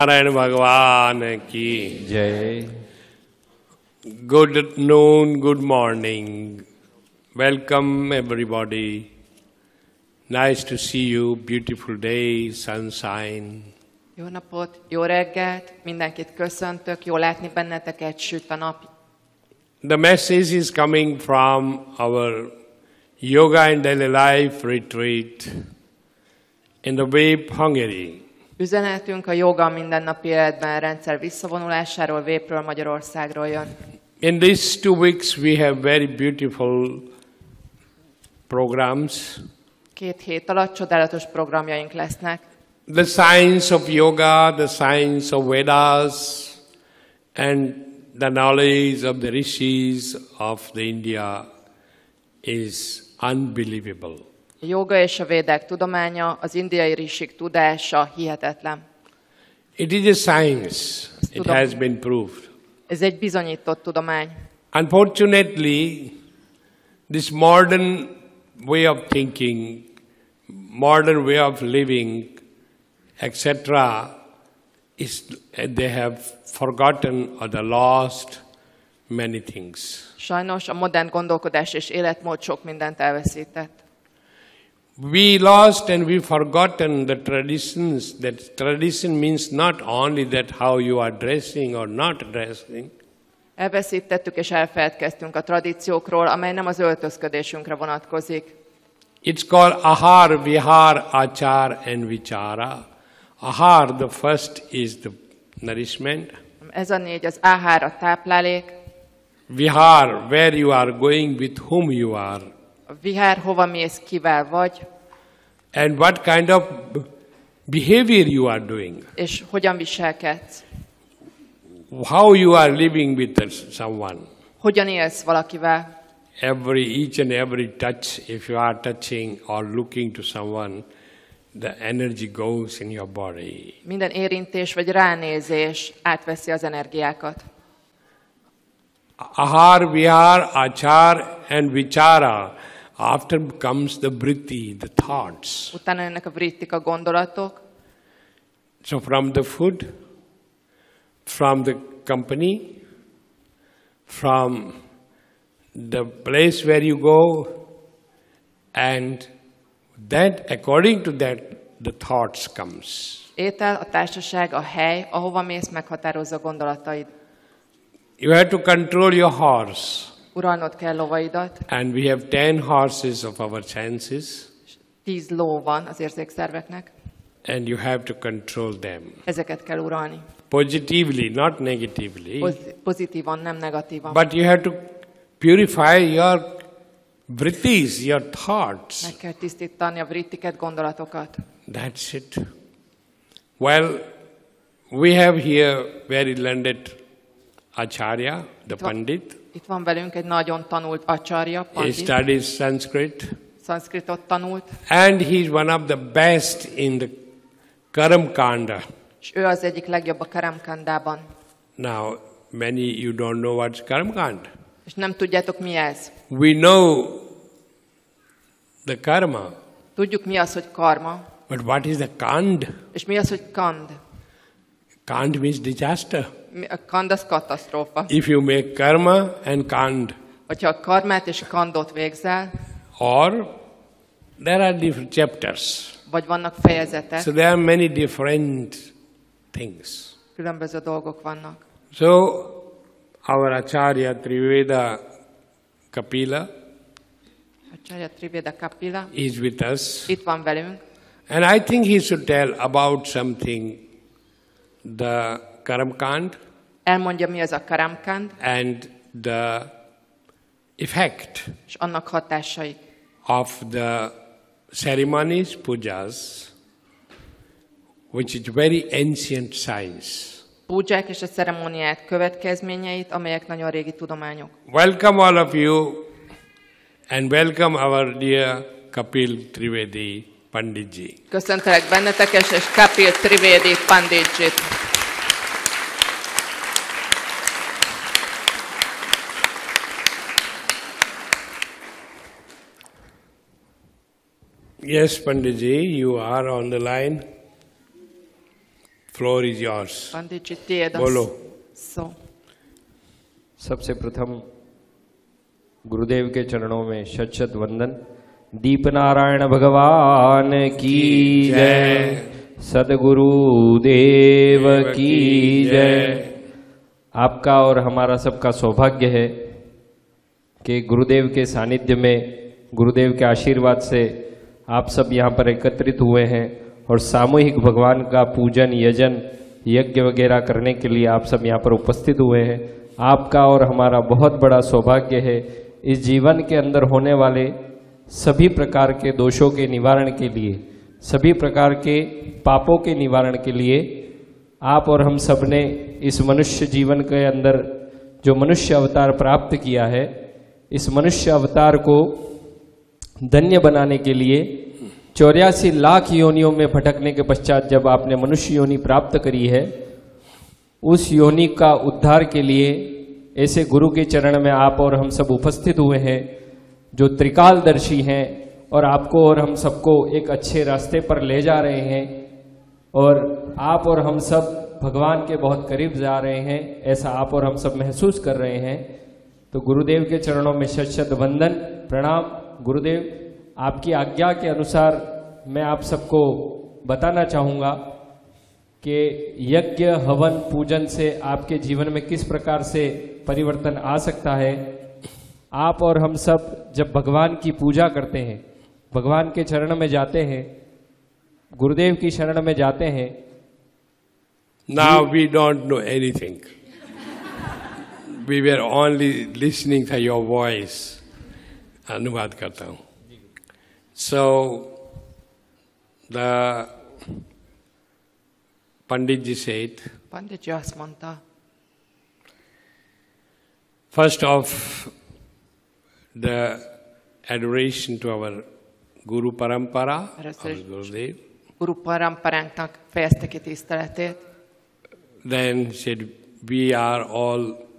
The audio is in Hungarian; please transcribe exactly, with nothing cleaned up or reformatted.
नारायण भगवान की जय. Good noon, good morning. Welcome everybody. Nice to see you. Beautiful day, sunshine. Jó napot, jó reggelt, mindenkit köszöntök, jó látni benneteket, süt a nap. The message is coming from our Yoga and Daily Life retreat in the Vép, Hungary. Üzenetünk a joga mindennapi életben rendszer visszavonulásáról, Vépről, Magyarországról jön. In these two weeks we have very beautiful programs. Két hét alatt csodálatos programjaink lesznek. The science of yoga, the science of Vedas, and the knowledge of the rishis of the India is unbelievable. A joga és a védák tudománya, az indiai risik tudása hihetetlen. It is a science. It has been proved. Ez egy bizonyított tudomány. Unfortunately, this modern way of thinking, modern way of living, et cetera, is they have forgotten or they lost many things. Sajnos a modern gondolkodás és életmód sok mindent elveszített. We lost and we forgotten the traditions. That tradition means not only that how you are dressing or not dressing. Elveszítettük és elfeledkeztünk a tradíciókról, amely nem az öltözködésünkre vonatkozik. It's called ahar, vihar, achar and vichara. Ahar, the first is the nourishment. Ez a négy, az áhár, a táplálék. Vihar, where you are going, with whom you are. A vihár, hova mész, kivel vagy. And what kind of behavior you are doing. És hogyan viselkedsz. How you are living with someone. Hogyan élsz valakivel. Every, each and every touch, if you are touching or looking to someone, the energy goes in your body. Minden érintés vagy ránézés átveszi az energiákat. Ahar, vihar, achar and vichara. After comes the vritti, the thoughts. Utána jönnek a vrittik, a gondolatok. So from the food, from the company, from the place where you go, and that according to that the thoughts comes. Étel, a társaság, a hely, ahova mész, meghatározza gondolataid. You have to control your horse. Uralnod kell lovaidat. And we have ten horses of our senses. Tíz ló van az érzékszerveknek. And you have to control them. Ezeket kell uralni. Positively, not negatively. Poz- pozitívan, nem negatívan. But you have to purify your vrittis, your thoughts. Meg kell tisztítani a vrittiket, gondolatokat. That's it. Well, we have here very learned Acharya, the Pandit. Itt van velünk egy nagyon tanult acharya, He Pandit. studies Sanskrit. Szanszkritot tanult. And he is one of the best in the Karam Kanda. És ő az egyik legjobb a Karamkandában. Now, many you don't know what's Karam Kanda. És nem tudjátok, mi ez. We know the karma. Tudjuk, mi az, hogy karma. But what is the kand? És mi az, hogy kand. Kand means disaster. A kand az katasztrófa. If you make karma and kand, Hogyha a karmát és a kandot végzel, or there are different chapters. vagy vannak fejezetek, So there are many different things. különböző dolgok vannak. So our Acharya Triveda Kapila Acharya Triveda Kapila is with us. itt van velünk, And I think he should tell about something, the Karamkand elmondja, mi az a Karamkand, and the effect és annak hatásai. of the ceremonies, pujas, which is very ancient science. Púdzsák és a ceremóniák következményeit, amelyek nagyon régi tudományok. Welcome all of you and welcome our dear Kapil Trivedi Panditji. Köszöntelek benneteket, és Kapil Trivedi Panditjit. Yes, Panditji, you are on the line. floor is yours. Pandit ji, tiéd a Bolo. szó. सबसे प्रथम गुरुदेव के चरणों में शत शत वंदन। दीप नारायण भगवान की जय, सदगुरु देव की जय। आपका और हमारा सबका सौभाग्य है कि गुरुदेव के सानिध्य में, गुरुदेव के आशीर्वाद से आप सब यहाँ पर एकत्रित हुए हैं और सामूहिक भगवान का पूजन, यजन, यज्ञ वगैरह करने के लिए आप सब यहाँ पर उपस्थित हुए हैं। आपका और हमारा बहुत बड़ा सौभाग्य है। इस जीवन के अंदर होने वाले सभी प्रकार के दोषों के निवारण के लिए, सभी प्रकार के पापों के निवारण के लिए आप और हम सब ने इस मनुष्य जीवन के अंदर जो मनुष्य अवतार प्राप्त किया है, इस मनुष्य अवतार को धन्य बनाने के लिए चौरासी लाख योनियों में भटकने के पश्चात जब आपने मनुष्य योनि प्राप्त करी है, उस योनि का उद्धार के लिए ऐसे गुरु के चरण में आप और हम सब उपस्थित हुए हैं जो त्रिकालदर्शी हैं और आपको और हम सबको एक अच्छे रास्ते पर ले जा रहे हैं और आप और हम सब भगवान के बहुत करीब जा रहे हैं, ऐसा आप और हम सब महसूस कर रहे हैं। तो गुरुदेव के चरणों में शत शत वंदन, प्रणाम। गुरुदेव, आपकी आज्ञा के अनुसार मैं आप सबको बताना चाहूँगा कि यज्ञ, हवन, पूजन से आपके जीवन में किस प्रकार से परिवर्तन आ सकता है। आप और हम सब जब भगवान की पूजा करते हैं, भगवान के चरण में जाते हैं, गुरुदेव की शरण में जाते हैं। Now we don't know anything. We were only listening to your voice. अनुवाद करता हूँ। So the Pandit ji said, Pandit ji azt mondta, first of the adoration to our Guru Parampara, Először our is Gurudev. Guru Paramparánknak fejezte ki tiszteletét. Then said, we are all